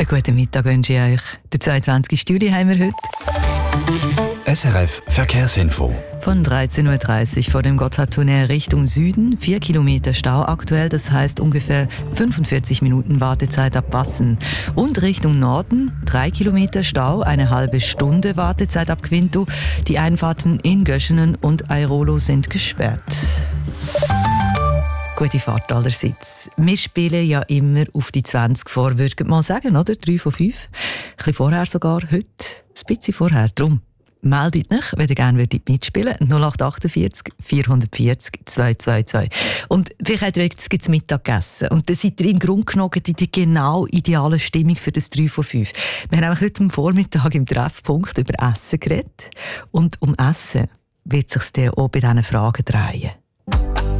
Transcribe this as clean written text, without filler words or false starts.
Einen guten Mittag wünsche ich euch. Den 22. Juli haben wir heute. SRF Verkehrsinfo. Von 13.30 Uhr vor dem Gotthardtunnel Richtung Süden, 4 Kilometer Stau aktuell, das heisst ungefähr 45 Minuten Wartezeit ab Bassen. Und Richtung Norden, 3 Kilometer Stau, eine halbe Stunde Wartezeit ab Quinto. Die Einfahrten in Göschenen und Airolo sind gesperrt. Gute Fahrt allerseits. Wir spielen ja immer auf die 20 vor, würde ich mal sagen, oder? 3 von 5. Ein bisschen vorher sogar, heute ein bisschen vorher. Drum meldet euch, wenn ihr gerne mitspielen würdet. 0848 440 222. Und vielleicht habt ihr jetzt Mittag gegessen. Und dann seid ihr im Grunde genommen in der genau idealen Stimmung für das 3 von 5. Wir haben nämlich heute am Vormittag im Treffpunkt über Essen geredet. Und um Essen wird es sich dann auch bei diesen Fragen drehen.